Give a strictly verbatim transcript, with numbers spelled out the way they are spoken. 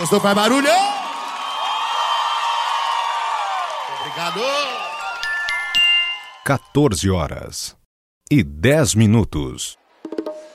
Gostou? Faz barulho! Obrigado! quatorze horas e dez minutos.